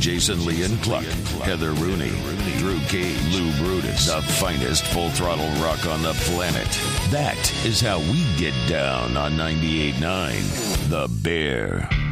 Jason Lee and Cluck, Heather Rooney, Drew Cage, Lou Brutus, the finest full-throttle rock on the planet. That is how we get down on 98.9 The Bear.